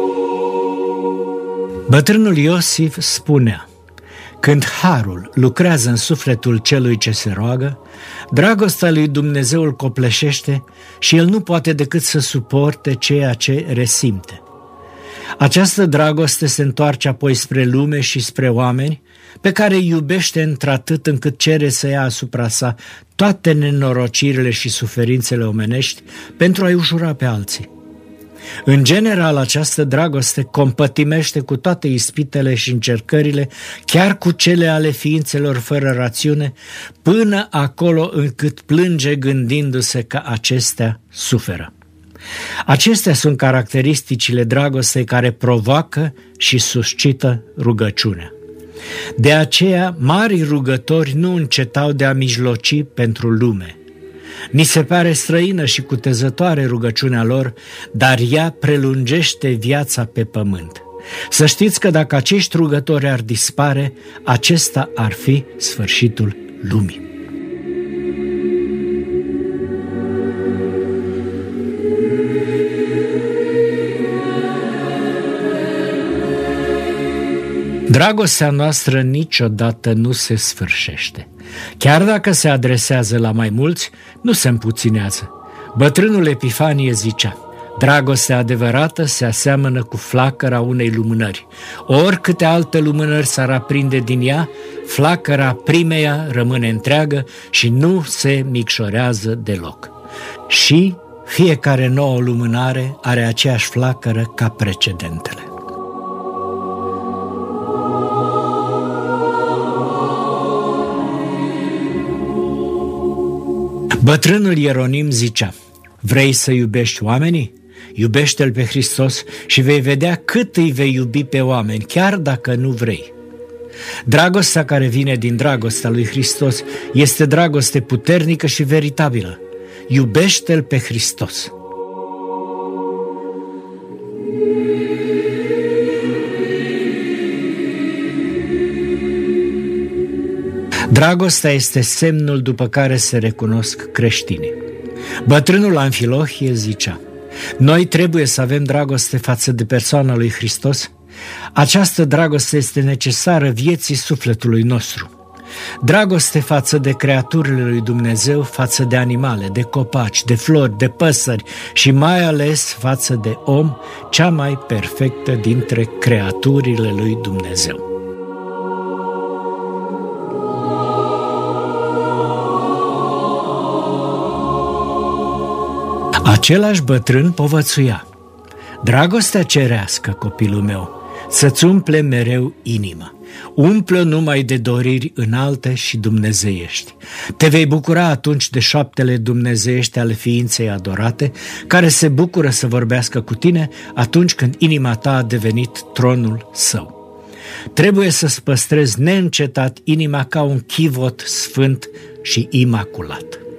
Bătrânul Iosif spunea: când harul lucrează în sufletul celui ce se roagă, dragostea lui Dumnezeu îl copleșește și el nu poate decât să suporte ceea ce resimte. Această dragoste se întoarce apoi spre lume și spre oameni, pe care îi iubește într-atât încât cere să ia asupra sa toate nenorocirile și suferințele omenești pentru a-i ușura pe alții. În general, această dragoste compătimește cu toate ispitele și încercările, chiar cu cele ale ființelor fără rațiune, până acolo încât plânge gândindu-se că acestea suferă. Acestea sunt caracteristicile dragostei care provoacă și suscită rugăciunea. De aceea, marii rugători nu încetau de a mijloci pentru lume. Ni se pare străină și cutezătoare rugăciunea lor, dar ea prelungește viața pe pământ. Să știți că dacă acești rugători ar dispare, acesta ar fi sfârșitul lumii. Dragostea noastră niciodată nu se sfârșește. Chiar dacă se adresează la mai mulți, nu se împuținează. Bătrânul Epifanie zicea: dragostea adevărată se aseamănă cu flacăra unei lumânări. Oricâte alte lumânări s-ar aprinde din ea, flacăra primeia rămâne întreagă și nu se micșorează deloc. Și fiecare nouă lumânare are aceeași flacără ca precedentele. Bătrânul Ieronim zicea: vrei să iubești oamenii? Iubește-L pe Hristos și vei vedea cât îi vei iubi pe oameni, chiar dacă nu vrei. Dragostea care vine din dragostea lui Hristos este dragoste puternică și veritabilă. Iubește-L pe Hristos. Dragostea este semnul după care se recunosc creștinii. Bătrânul Amfilohie zicea: noi trebuie să avem dragoste față de persoana lui Hristos. Această dragoste este necesară vieții sufletului nostru. Dragoste față de creaturile lui Dumnezeu, față de animale, de copaci, de flori, de păsări și mai ales față de om, cea mai perfectă dintre creaturile lui Dumnezeu. Același bătrân povățuia: dragostea cerească, copilul meu, să-ți umple mereu inima. Umplă numai de doriri înalte și dumnezeiești. Te vei bucura atunci de șoaptele dumnezeiești ale ființei adorate, care se bucură să vorbească cu tine atunci când inima ta a devenit tronul său. Trebuie să-ți păstrezi neîncetat inima ca un chivot sfânt și imaculat.